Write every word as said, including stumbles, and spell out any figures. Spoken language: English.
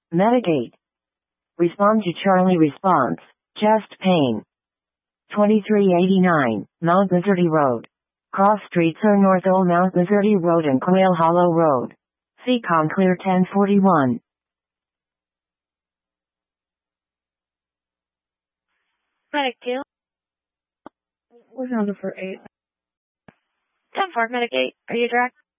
Medigate. Respond to Charlie response. Chest pain. twenty-three eighty-nine, Mount Lizardy Road. Cross streets are North Old Mount Lizardy Road and Quail Hollow Road. Seacon Clear ten forty-one. Medic two. We're number for eight. ten four, Medic eight. Are you direct?